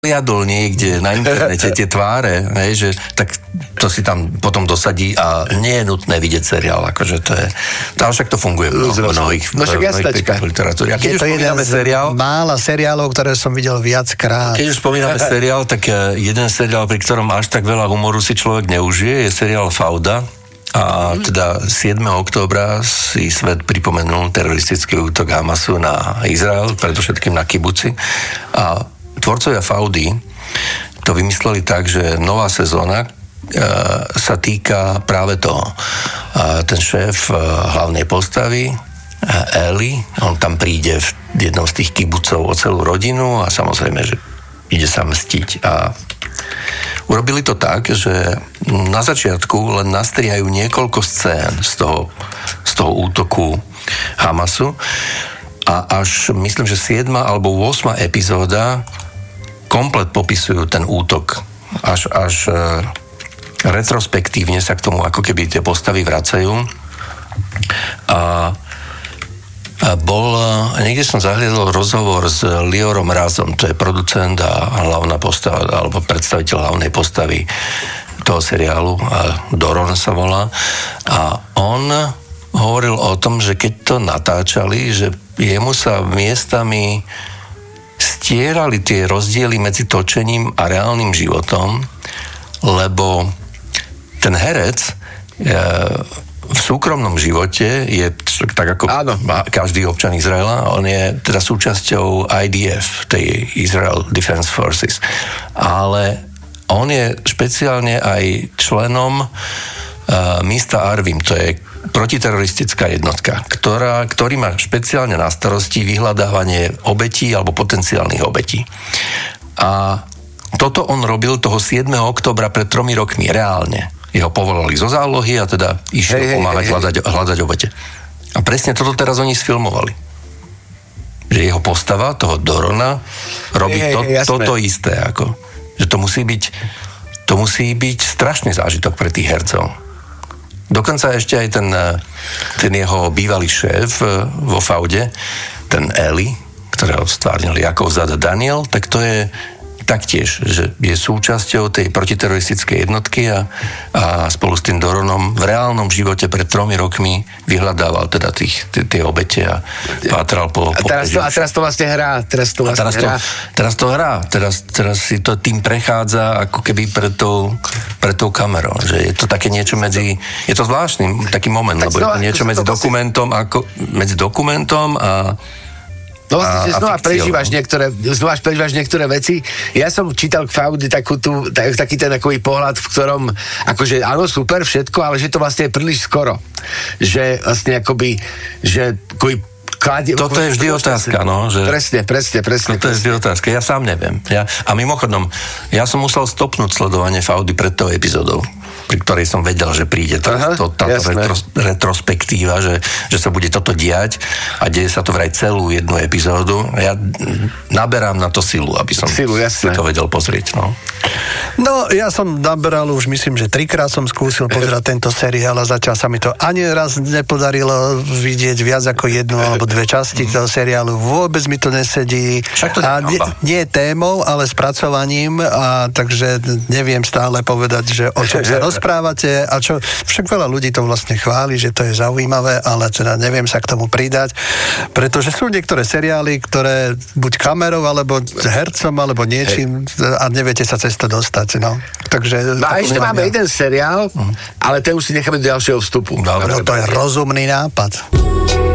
vyhliadol niekde na internete tie tváre, hej, že tak to si tam potom dosadí a nie je nutné vidieť seriál, akože to je, ale však to funguje v mnohých literatúry. A keď už spomíname seriál, mála seriálov, ktoré som videl viackrát. Keď už spomíname seriál, tak jeden seriál, pri ktorom až tak veľa humoru si človek neužije, je seriál Fauda. A teda 7. októbra si svet pripomenul teroristický útok Hamasu na Izrael, predovšetkým na kibuci. A tvorcovia Faudy to vymysleli tak, že nová sezóna sa týka práve toho. Ten šéf hlavnej postavy, Eli, on tam príde v jednom z tých kibucov o celú rodinu a samozrejme, že ide sa mstiť. A urobili to tak, že na začiatku len nastrihajú niekoľko scén z toho útoku Hamasu a až myslím, že 7. alebo 8. epizóda komplet popisujú ten útok. Až retrospektívne sa k tomu ako keby tie postavy vracajú. A niekde som zahliadol rozhovor s Liorom Razom, to je producent a hlavná postava, alebo predstaviteľ hlavnej postavy toho seriálu, Doron sa volá. A on hovoril o tom, že keď to natáčali, že jemu sa miestami stierali tie rozdiely medzi točením a reálnym životom, lebo ten herec v súkromnom živote je tak ako každý občan Izraela, on je teda súčasťou IDF, tej Israel Defense Forces, ale on je špeciálne aj členom Mista Arvim, to je protiteroristická jednotka, ktorý má špeciálne na starosti vyhľadávanie obetí alebo potenciálnych obetí. A toto on robil toho 7. októbra pred 3 rokmi, reálne. Jeho povolali zo zálohy a teda išiel pomáhať hľadať obete. A presne toto teraz oni sfilmovali. Že jeho postava, toho Dorona, robí toto isté. Ako. Že to musí byť strašný zážitok pre tých hercov. Dokonca ešte aj ten jeho bývalý šéf vo Faude, ten Eli, ktorého stvárnil Jakov Zada Daniel, tak to je taktiež, že je súčasťou tej protiteroristickej jednotky a spolu s tým Doronom v reálnom živote pred 3 rokmi vyhľadával teda tie obete a pátral po... A teraz to vlastne hrá. Teraz to hrá. Teraz si to tým prechádza ako keby pred tou kamerou. Že je to také niečo medzi... Je to zvláštny taký moment, lebo je to niečo medzi dokumentom a no vlastne, znova prežívaš niektoré veci. Ja som čítal k Faudy taký ten akový pohľad, v ktorom akože áno, super, všetko, ale že to vlastne je príliš skoro. Že vlastne akoby, že toto je vždy otázka, no. Že presne. Toto je vždy otázka, ja sám neviem. A mimochodom, ja som musel stopnúť sledovanie Faudy pred tou epizódou, pri ktorej som vedel, že príde táto retrospektíva, že sa bude toto diať a deje sa to vraj celú jednu epizódu. Ja naberám na to silu, aby som si to vedel pozrieť. No, ja som naberal už, myslím, že 3-krát som skúsil pozerať tento seriál a zatiaľ sa mi to ani raz nepodarilo vidieť viac ako 1 alebo 2 časti toho seriálu. Vôbec mi to nesedí. Nie témou, ale spracovaním, a takže neviem stále povedať, že o čom sa rozprávate a čo, však veľa ľudí to vlastne chváli, že to je zaujímavé, ale teda neviem sa k tomu pridať, pretože sú niektoré seriály, ktoré buď kamerou, alebo hercom, alebo niečím a neviete sa cez to dostať, no. Takže... No a ešte máme jeden seriál, ale ten už si necháme do ďalšieho vstupu. Dobre, to je rozumný nápad.